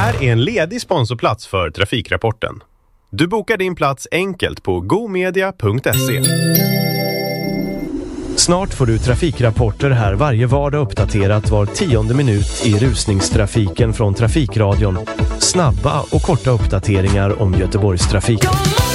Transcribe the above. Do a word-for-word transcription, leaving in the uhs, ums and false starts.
här är en ledig sponsorplats för Trafikrapporten. Du bokar din plats enkelt på gomedia punkt se. Snart får du trafikrapporter här varje vardag uppdaterat var tionde minut i rusningstrafiken från Trafikradion. Snabba och korta uppdateringar om Göteborgstrafik.